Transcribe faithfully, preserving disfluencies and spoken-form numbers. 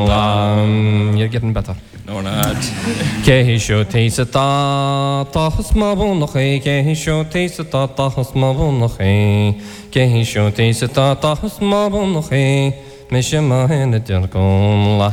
You're getting better. No, we're not. Kehisho taste ta tahus mabunoche. Kehisho taste ta tahus mabunoche. Kehisho taste ta tahus mabunoche. Mishima in the